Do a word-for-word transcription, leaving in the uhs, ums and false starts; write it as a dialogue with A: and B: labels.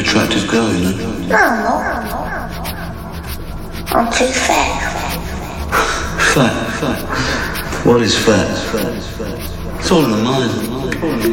A: attractive girl, you know.
B: No, no. I'm too fat.
A: Fat, fat. What is fat? It's all in the mind.